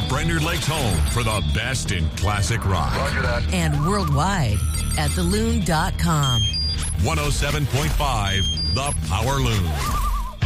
Brainerd Lake's home for the best in classic rock. Roger that. And worldwide at theloon.com. 107.5 The Power Loon.